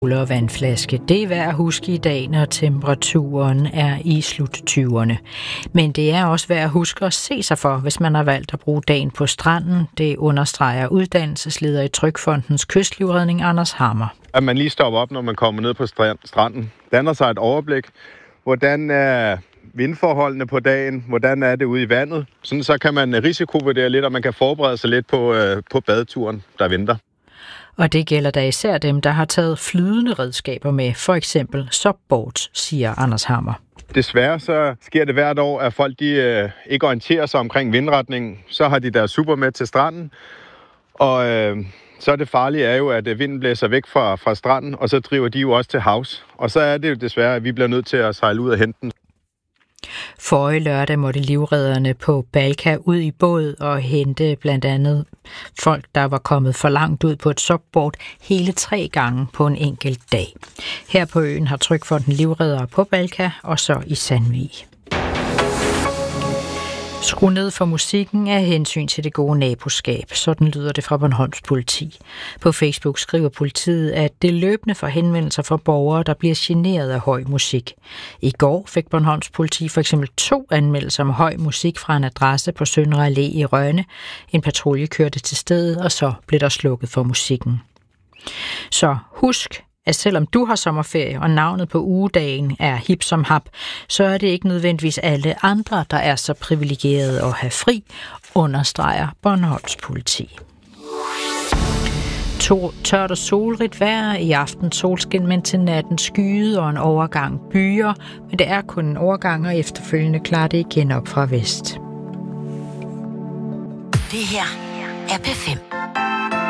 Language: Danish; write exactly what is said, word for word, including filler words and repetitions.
og vandflaske. Det er værd at huske i dag, når temperaturen er i slut tyverne. Men det er også værd at huske at se sig for, hvis man har valgt at bruge dagen på stranden. Det understreger uddannelsesleder i Trygfondens Kystlivredning, Anders Hammer. At man lige stopper op, når man kommer ned på stranden. Danner sig et overblik. Hvordan er vindforholdene på dagen? Hvordan er det ude i vandet? Sådan så kan man risikovurdere lidt, og man kan forberede sig lidt på, øh, på badeturen, der venter. Og det gælder da især dem, der har taget flydende redskaber med, for eksempel subboards, siger Anders Hammer. Desværre så sker det hvert år, at folk de, øh, ikke orienterer sig omkring vindretningen. Så har de deres super med til stranden, og øh, så er det farlige er jo, at vinden blæser væk fra, fra stranden, og så driver de jo også til havs. Og så er det jo desværre, at vi bliver nødt til at sejle ud og hente den. Forrige lørdag måtte livredderne på Balka ud i båd og hente blandt andet folk, der var kommet for langt ud på et subboard hele tre gange på en enkelt dag. Her på øen har Trygfonden livreddere på Balka og så i Sandvig. Skru ned for musikken af hensyn til det gode naboskab. Sådan lyder det fra Bornholms politi. På Facebook skriver politiet, at det løbende får henvendelser fra borgere, der bliver generet af høj musik. I går fik Bornholms politi for eksempel to anmeldelser om høj musik fra en adresse på Søndre Allé i Rønne. En patrulje kørte til stedet, og så blev der slukket for musikken. Så husk, at selvom du har sommerferie, og navnet på ugedagen er hip som hap, så er det ikke nødvendigvis alle andre, der er så privilegerede at have fri, understreger Bornholms politi. To, tørt og solrigt vejr, i aften solskin, men til natten skyet og en overgang byer, men det er kun en overgang, og efterfølgende klarer det igen op fra vest. Det her er P fem.